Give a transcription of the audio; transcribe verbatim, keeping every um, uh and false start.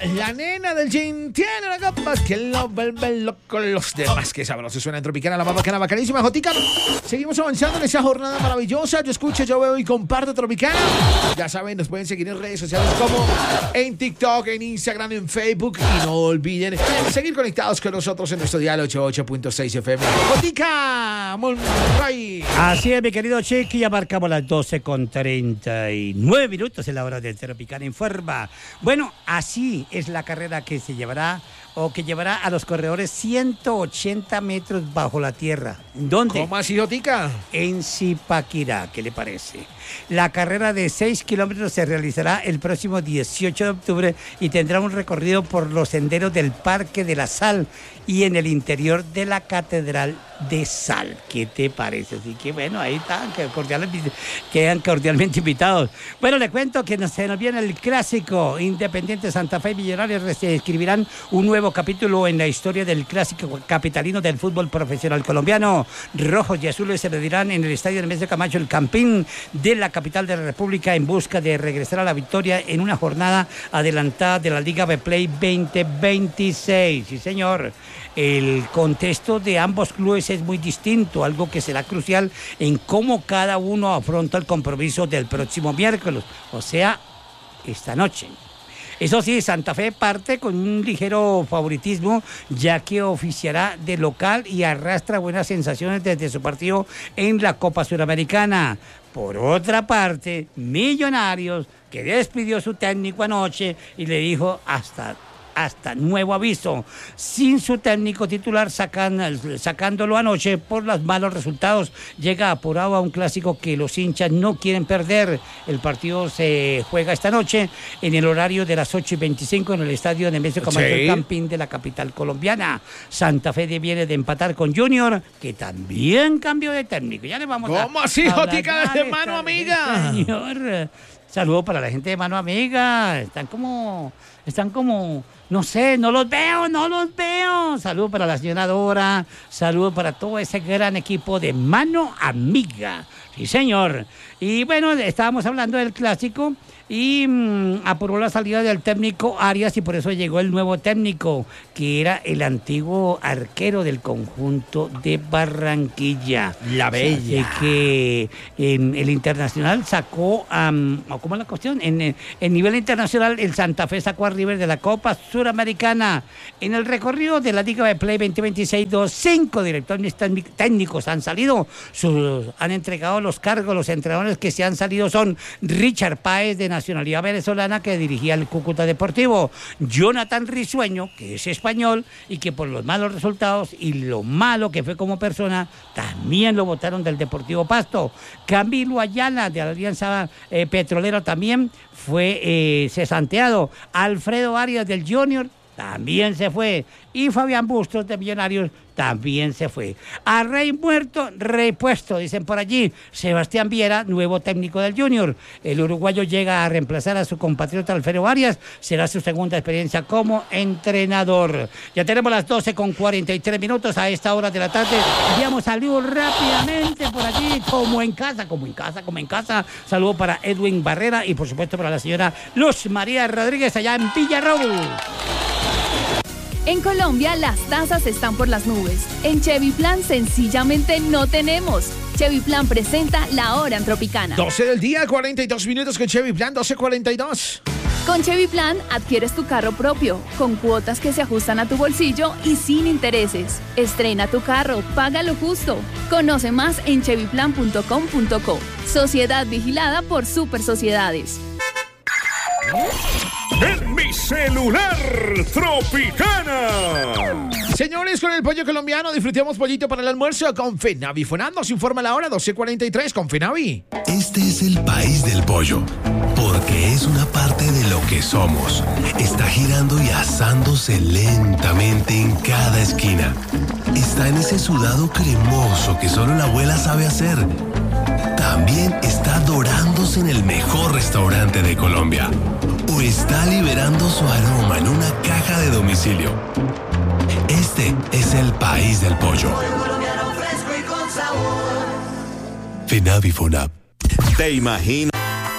La nena del gin tiene una copa que lo vuelve loco. Los demás que sabroso suena en Tropicana, la más bacana, bacanísima. Jotica, seguimos avanzando en esa jornada maravillosa. Yo escucho, yo veo y comparto Tropicana. Ya saben, nos pueden seguir en redes sociales como en TikTok, en Instagram, en Facebook. Y no olviden seguir conectados con nosotros en nuestro dial ochenta y ocho punto seis F M. Jotica, Monray. Así es, mi querido Chiqui, ya marcamos las doce con treinta y nueve minutos en la hora del Tropicana Informa. Bueno, así es la carrera que se llevará o que llevará a los corredores ciento ochenta metros bajo la tierra. ¿Dónde? ¿Cómo así, Jotica? En Zipaquirá, ¿qué le parece? La carrera de seis kilómetros se realizará el próximo dieciocho de octubre y tendrá un recorrido por los senderos del Parque de la Sal y en el interior de la Catedral de Sal. ¿Qué te parece? Así que bueno, ahí están, que cordialmente, quedan cordialmente invitados. Bueno, le cuento que nos, se nos viene el clásico. Independiente Santa Fe y Millonarios escribirán un nuevo capítulo en la historia del clásico capitalino del fútbol profesional colombiano. Rojos y azules se medirán en el estadio Nemesio Camacho, el Campín de la capital de la República, en busca de regresar a la victoria en una jornada adelantada de la Liga Betplay veinte veintiséis. Sí, señor. El contexto de ambos clubes es muy distinto, algo que será crucial en cómo cada uno afronta el compromiso del próximo miércoles, o sea, esta noche. Eso sí, Santa Fe parte con un ligero favoritismo, ya que oficiará de local y arrastra buenas sensaciones desde su partido en la Copa Suramericana. Por otra parte, Millonarios, que despidió a su técnico anoche y le dijo hasta... hasta nuevo aviso, sin su técnico titular sacan, sacándolo anoche por los malos resultados, llega apurado a un clásico que los hinchas no quieren perder. El partido se juega esta noche en el horario de las ocho y veinticinco en el estadio Nemesio Camacho, el Campín de la capital colombiana. Santa Fe viene de empatar con Junior, que también cambió de técnico. Ya le vamos a... ¿Cómo así, Jotica, de Mano Amiga? Señor, saludo para la gente de Mano Amiga. Están como... Están como... No sé, no los veo, no los veo. Saludos para la señora Dora, saludos para todo ese gran equipo de Mano Amiga. Sí, señor. Y bueno, estábamos hablando del clásico y mmm, apuró la salida del técnico Arias y por eso llegó el nuevo técnico, que era el antiguo arquero del conjunto de Barranquilla. La Bella. O sea, que en el internacional sacó, um, ¿cómo es la cuestión? En el nivel internacional, el Santa Fe sacó a River de la Copa Suramericana. En el recorrido de la Liga Betplay veinte veintiséis, dos, cinco directores técnicos han salido, sus, han entregado los cargos. Los entrenadores que se han salido son Richard Páez, de nacionalidad venezolana, que dirigía el Cúcuta Deportivo; Jonathan Risueño, que es español y que por los malos resultados y lo malo que fue como persona, también lo votaron del Deportivo Pasto; Camilo Ayala, de la Alianza eh, Petrolera, también fue eh, cesanteado; Alfredo Arias, del Junior, también se fue; y Fabián Bustos, de Millonarios, también se fue. A rey muerto, rey puesto, dicen por allí. Sebastián Viera, nuevo técnico del Junior. El uruguayo llega a reemplazar a su compatriota Alfredo Arias. Será su segunda experiencia como entrenador. Ya tenemos las doce con cuarenta y tres minutos a esta hora de la tarde. Habíamos salido rápidamente por allí, como en casa, como en casa, como en casa. Saludo para Edwin Barrera y por supuesto para la señora Luz María Rodríguez allá en Villarroel. En Colombia las tasas están por las nubes. En Chevy Plan sencillamente no tenemos. Chevy Plan presenta La Hora en Tropicana. doce del día, cuarenta y dos minutos con Chevy Plan, doce cuarenta y dos. Con Chevy Plan adquieres tu carro propio, con cuotas que se ajustan a tu bolsillo y sin intereses. Estrena tu carro, págalo justo. Conoce más en chevy plan punto com punto co. Sociedad vigilada por Super Sociedades. En mi celular, Tropicana. Señores, con el pollo colombiano disfrutemos pollito para el almuerzo con Fenavi. Fonad nos informa la hora, doce cuarenta y tres con Fenavi. Este es el país del pollo, porque es una parte de lo que somos. Está girando y asándose lentamente en cada esquina. Está en ese sudado cremoso que solo la abuela sabe hacer. También está dorándose en el mejor restaurante de Colombia. O está liberando su aroma en una caja de domicilio. Este es el país del pollo. Fenavi Fonab. ¿Te imaginas